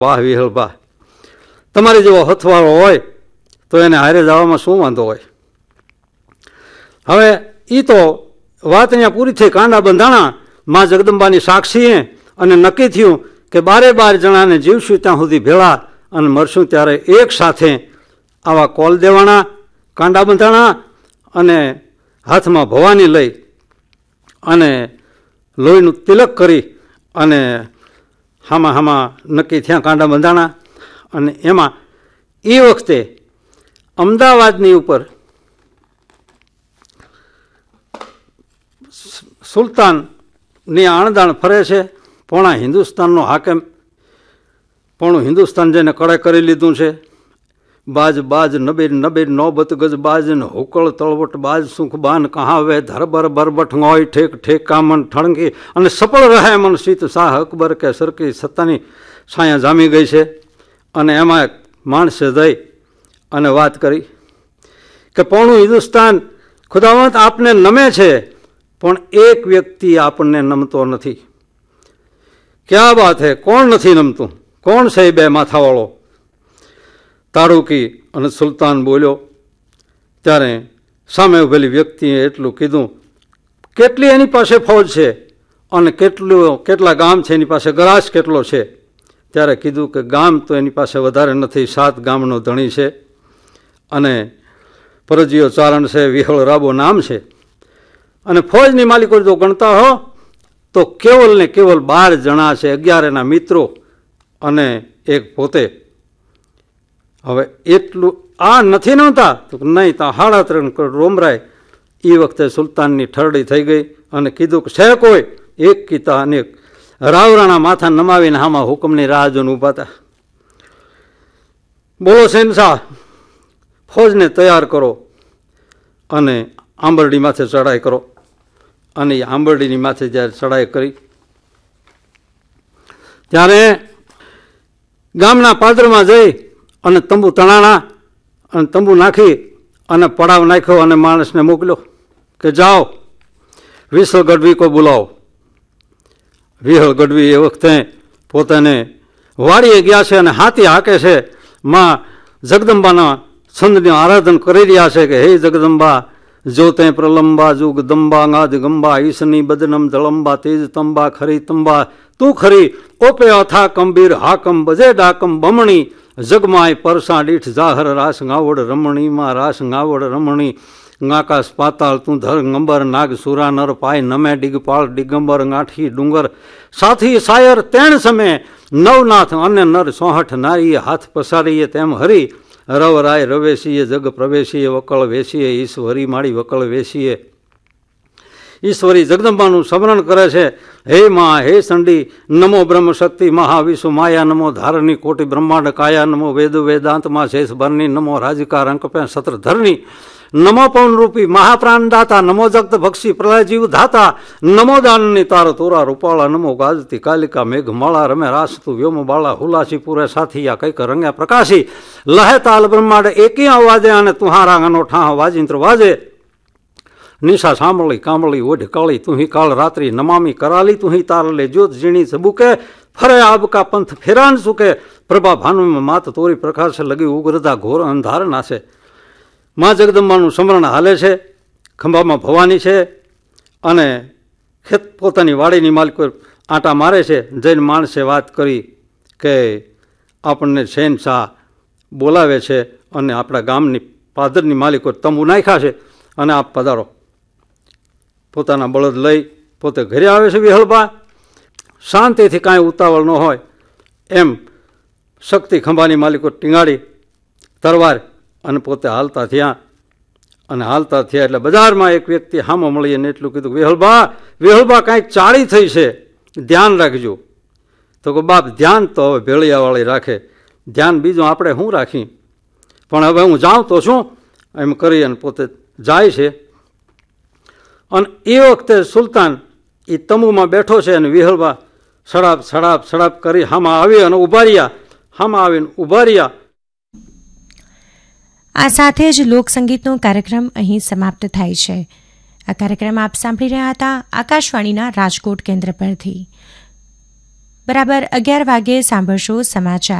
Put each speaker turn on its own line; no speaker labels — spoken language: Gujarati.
વાહ વિહળભા, તમારી જેવો હથવાળો હોય તો એને હારે જવામાં શું વાંધો હોય. હવે એ તો વાત અહીંયા પૂરી થઈ. કાંડા બંધાણા માં જગદંબાની સાક્ષીએ અને નક્કી થયું કે 12 જણાને જીવશું ત્યાં સુધી ભેળા અને મરશું ત્યારે એક સાથે આવા કોલ દેવાના, કાંડા બંધાણા અને હાથમાં ભવાની લઈ અને લોહીનું તિલક કરી અને હામાં નક્કી થયા કાંડા બંધાણા. અને એમાં એ વખતે અમદાવાદની ઉપર સુલતાનની આણદાણ ફરે છે. પોણા હિન્દુસ્તાનનો હાકેમ, પોણું હિન્દુસ્તાન જેને કડે કરી લીધું છે. બાજ બાજ નબીર નબીર નોબત ગજ બાજ ને હુકળ તળવટ બાજ સુખ બાન કહાવે ધરબર બરબઠ ngોય ઠેક ઠેક કામન ઠણકી અને સફળ રહે મન સીત શાહ અકબર કે સરકી સત્તાની છાયા જામી ગઈ છે. અને એમાં એક માણસે જઈ અને વાત કરી કે પોણું હિન્દુસ્તાન ખુદાવંત આપને નમે છે પણ એક વ્યક્તિ આપણને નમતો નથી. ક્યાં વાત હે, કોણ નથી નમતું? કોણ છે એ બે માથાવાળો? તારુકી અને સુલતાન બોલ્યો. ત્યારે સામે ઉભેલી વ્યક્તિએ એટલું કીધું, કેટલી એની પાસે ફૌજ છે અને કેટલા ગામ છે એની પાસે, ગરાસ કેટલો છે? ત્યારે કીધું કે ગામ તો એની પાસે વધારે નથી, 7 ગામનો ધણી છે અને પરજીયો ચારણ છે, વિહળ રાબો નામ છે. અને ફૌજની માલિકો જો ગણતા હો તો કેવલ ને કેવલ 12 જણા છે, 11 એના મિત્રો અને એક પોતે. હવે એટલું આ નથી નહોતા તો નહીં, તો 3.5 કરોડ રોમરાય. એ વખતે સુલતાનની ઠરડી થઈ ગઈ અને કીધું કે છે કોઈ? એક કીતા અનેક. રાવરાણા માથા નમાવીને હામાં હુકમની રાહ જોઈને ઊભા હતા. બોલો શહેનશાહ, ફૌજને તૈયાર કરો અને આંબરડી માથે ચડાઈ કરો. અને એ આંબરડીની માથે જ્યારે ચડાઈ કરી ત્યારે ગામના પાદરમાં જઈ અને તંબુ તણાણા અને તંબુ નાખી અને પડાવ નાખ્યો અને માણસને મોકલ્યો કે જાઓ વિસલ ગઢવી કોઈ બોલાવો. વિહળ ગઢવી એ વખતે પોતાને વાડીએ ગયા છે અને હાથી હાકે છે. માં જગદંબાના છંદનું આરાધન કરી રહ્યા છે કે હે જગદંબા જોતે પ્રલંબા જુગદંબા ગાદ ગંબા ઈસની બદનમ જળંબા તેજ તંબા ખરી તંબા તું ખરી ઓપે અથા કંબીર હાકમ બજે ડાકમ બમણી જગમાય પરસા દીઠ જાહર રાસ ગાવડ રમણીમાં રાસ ગાવડ રમણી ગાકાશ પાતાળ તું ધર ગંબર નાગ સુરા નર પાય નમે ડિગપાળ ડિગંબર ગાંઠી ડુંગર સાથી સાયર તેણ સમે નવનાથ અને નર 64 નારીએ હાથ પસારીએ તેમ હરી રવરાય રવેશીએ જગ પ્રવેશીએ વકળ વેશીએ ઈશ્વરી માળી વકળ વેશીએ. ઈશ્વરી જગદંબાનું સ્મરણ કરે છે. હે મા, હે સંડી, નમો બ્રહ્મ શક્તિ મહાવિશ્વ માયા, નમો ધારની કોટી બ્રહ્માંડ કાયા, નમો વેદ વેદાંતમાં શેષ ભરની, નમો રાજકા રંક પે સત્ર ધરની, નમો પવન રૂપી મહાપ્રાણ દાતા, નમો જગત ભક્ષી પ્રલય જીવ ધાતા, નમો દાનની તાર તોરા રૂપાળા, નમો ગાજતી કાલિકા મેઘ માળા, રમે રાસતું વ્યોમ બાળા, હુલાસી પૂરે સાથિયા કઈક રંગ્યા પ્રકાશી, લહે તાલ બ્રહ્માંડ એકી અવાજે અને તુહારા અનોઠા વાજિંત્ર વાજે, નિશા સાંભળી કામળી ઓઢ કાળી તુહી કાળ રાત્રિ નમામી કરાલી તુહી તારલે જ્યોત ઝીણી સબુકે ફરે આબકા પંથ ફેરાન સુકે પ્રભા ભાનુમાં માત તોરી પ્રકાશ લગી ઉગ્રતા ઘોર અંધાર નાશે. મા જગદંબાનું સ્મરણ હાલે છે. ખંભામાં ભવાની છે અને પોતાની વાડીની માલિકો આંટા મારે છે. જૈન માણસે વાત કરી કે આપણને શહેનશાહ બોલાવે છે અને આપણા ગામની પાદરની માલિકો તંબુ નાખ્યા છે અને આપ પધારો. પોતાના બળદ લઈ પોતે ઘરે આવે છે વિહળબા. શાંતિથી કાંઈ ઉતાવળ ન હોય એમ શક્તિ ખંભાની માલિકો ટીંગાડી તરવાર અને પોતે હાલતા થયા. અને હાલતા થયા એટલે બજારમાં એક વ્યક્તિ હામો મળી અને એટલું કીધું, વિહળબા કાંઈક ચાળી થઈ છે, ધ્યાન રાખજો. તો કે બાપ, ધ્યાન તો હવે ભેળિયાવાળી રાખે, ધ્યાન બીજું આપણે શું રાખી, પણ હવે હું જાઉં તો શું એમ કરી અને પોતે જાય છે. અને એ વખતે સુલતાન એ તંબુમાં બેઠો છે અને વિહળબા સડાપ સડાપ સડાપ કરી હામાં આવી અને ઉભા રહ્યા.
આ સાથે જ લોકસંગીતનો કાર્યક્રમ અહીં સમાપ્ત થાય છે. આ કાર્યક્રમ આપ સાંભળી રહ્યા હતા આકાશવાણીના રાજકોટ કેન્દ્ર પરથી. બરાબર 11 વાગે સાંભળશો સમાચાર.